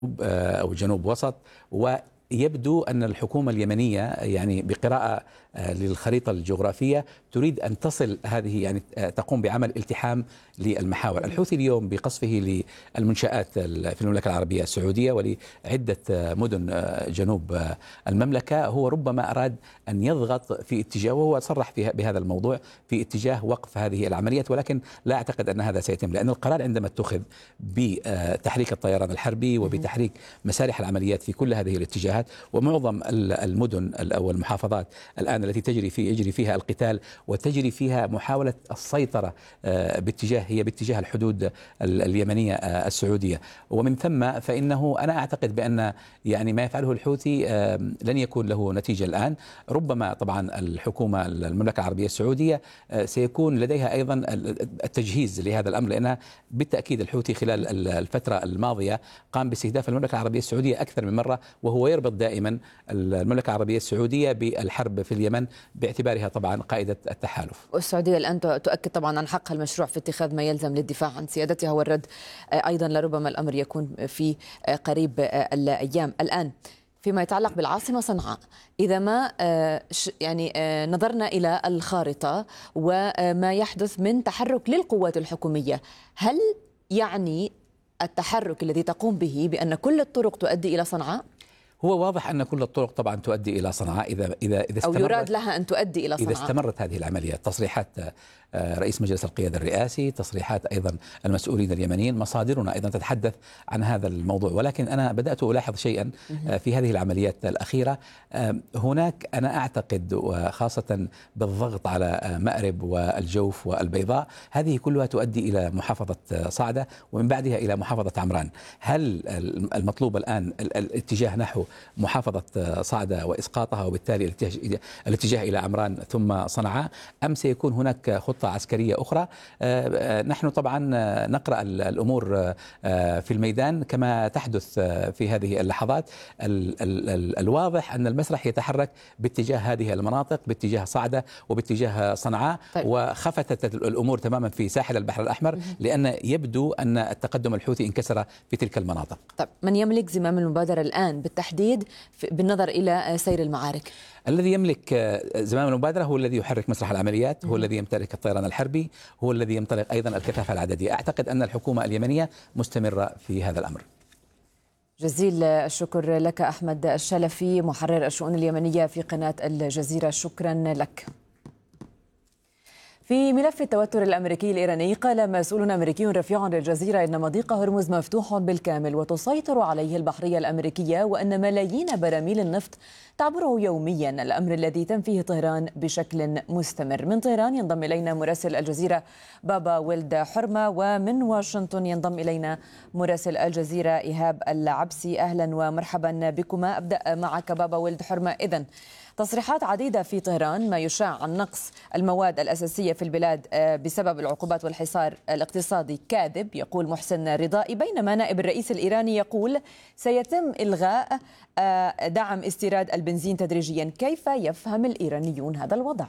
أو جنوب وسط. ويبدو أن الحكومة اليمنية يعني بقراءة للخريطة الجغرافية تريد أن تصل هذه يعني تقوم بعمل التحام للمحاور. الحوثي اليوم بقصفه للمنشآت في المملكة العربية السعودية ولعدة مدن جنوب المملكة، هو ربما أراد أن يضغط في اتجاه، وهو صرح بهذا الموضوع، في اتجاه وقف هذه العمليات، ولكن لا أعتقد أن هذا سيتم، لأن القرار عندما اتخذ بتحريك الطيران الحربي وبتحريك مسارح العمليات في كل هذه الاتجاهات، ومعظم المدن أو المحافظات الآن التي يجري فيها القتال وتجري فيها محاولة السيطرة باتجاه الحدود اليمنية السعودية. ومن ثم فإنه أنا أعتقد بأن يعني ما يفعله الحوثي لن يكون له نتيجة الآن. ربما طبعا الحكومة المملكة العربية السعودية سيكون لديها أيضا التجهيز لهذا الأمر، لأنها بالتأكيد الحوثي خلال الفترة الماضية قام باستهداف المملكة العربية السعودية أكثر من مرة، وهو يربط دائما المملكة العربية السعودية بالحرب في اليمن باعتبارها طبعا قائدة التحالف. والسعودية الآن تؤكد طبعا عن حقها المشروع في اتخاذ ما يلزم للدفاع عن سيادتها والرد أيضا لربما الأمر يكون في قريب الأيام. الآن فيما يتعلق بالعاصمة صنعاء، إذا ما يعني نظرنا إلى الخارطة وما يحدث من تحرك للقوات الحكومية، هل يعني التحرك الذي تقوم به بأن كل الطرق تؤدي إلى صنعاء؟ هو واضح أن كل الطرق طبعا تؤدي إلى صنعاء إذا أو يراد لها أن تؤدي إلى صنعاء. إذا استمرت هذه العمليات. تصريحات رئيس مجلس القيادة الرئاسي، تصريحات أيضا المسؤولين اليمنيين، مصادرنا أيضا تتحدث عن هذا الموضوع. ولكن أنا بدأت ألاحظ شيئا في هذه العمليات الأخيرة. هناك أنا أعتقد، وخاصة بالضغط على مأرب والجوف والبيضاء، هذه كلها تؤدي إلى محافظة صعدة ومن بعدها إلى محافظة عمران. هل المطلوب الآن الاتجاه نحو محافظة صعدة وإسقاطها وبالتالي الاتجاه إلى عمران ثم صنعاء، أم سيكون هناك خطة عسكرية أخرى؟ نحن طبعا نقرأ الأمور في الميدان كما تحدث في هذه اللحظات. الواضح أن المسرح يتحرك باتجاه هذه المناطق، باتجاه صعدة وباتجاه صنعاء. طيب. وخفتت الأمور تماما في ساحل البحر الأحمر، لأن يبدو أن التقدم الحوثي انكسر في تلك المناطق. طيب، من يملك زمام المبادرة الآن بالتحديد بالنظر إلى سير المعارك؟ الذي يملك زمام المبادرة هو الذي يحرك مسرح العمليات، هو الذي يمتلك الطيران الحربي، هو الذي يمتلك أيضا الكثافة العددية. أعتقد أن الحكومة اليمنية مستمرة في هذا الأمر. جزيل الشكر لك أحمد الشلفي، محرر الشؤون اليمنية في قناة الجزيرة، شكرا لك. في ملف التوتر الأمريكي الإيراني، قال مسؤول أمريكي رفيع للجزيرة إن مضيق هرمز مفتوح بالكامل وتسيطر عليه البحرية الأمريكية، وأن ملايين براميل النفط تعبره يوميا، الأمر الذي تنفيه طهران بشكل مستمر. من طهران ينضم إلينا مراسل الجزيرة بابا ولد حرمة، ومن واشنطن ينضم إلينا مراسل الجزيرة إيهاب العبسي. أهلا ومرحبا بكما. أبدأ معك بابا ولد حرمة. إذن تصريحات عديدة في طهران ما يشاع عن نقص المواد الأساسية في البلاد بسبب العقوبات والحصار الاقتصادي كاذب، يقول محسن رضائي، بينما نائب الرئيس الإيراني يقول سيتم إلغاء دعم استيراد البنزين تدريجيا. كيف يفهم الإيرانيون هذا الوضع؟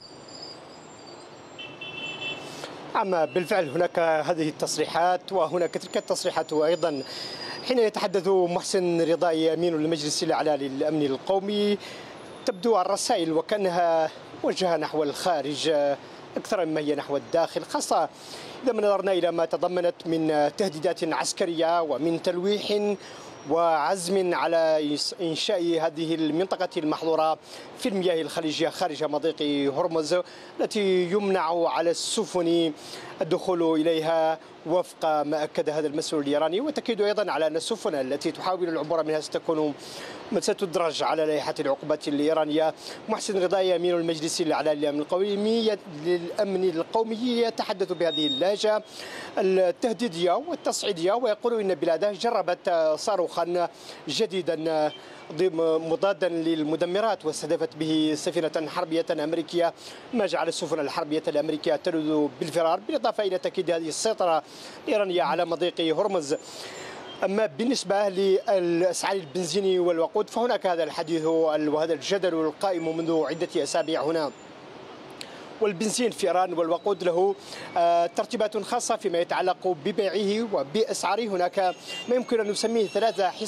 بالفعل هناك هذه التصريحات وهناك تلك التصريحات، وأيضا حين يتحدث محسن رضائي أمين المجلس الأعلى للأمن القومي تبدو الرسائل وكأنها موجهة نحو الخارج أكثر مما هي نحو الداخل، خاصة إذا ما نظرنا إلى ما تضمنت من تهديدات عسكرية ومن تلويح وعزم على إنشاء هذه المنطقة المحظورة في المياه الخليجية خارج مضيق هرمز، التي يمنع على السفن الدخول إليها وفق ما أكد هذا المسؤول الإيراني. وتأكيد أيضا على أن السفن التي تحاول العبور منها ستدرج على لائحة العقوبات الإيرانية. محسن رضائي أمين المجلس الأعلى للأمن القومي يتحدث بهذه اللهجة التهديدية والتصعيدية، ويقول إن بلاده جربت صاروخا جديدا مضادا للمدمرات واستهدفت به سفينة حربية أمريكية، ما جعل السفن الحربية الأمريكية تلذ بالفرار، بالإضافة إلى تأكيد هذه السيطرة الإيرانية على مضيق هرمز. أما بالنسبة لأسعار البنزين والوقود فهناك هذا الحديث وهذا الجدل القائم منذ عدة أسابيع هنا. والبنزين في إيران والوقود له ترتيبات خاصة فيما يتعلق ببيعه وبأسعاره. هناك ما يمكن أن نسميه ثلاثة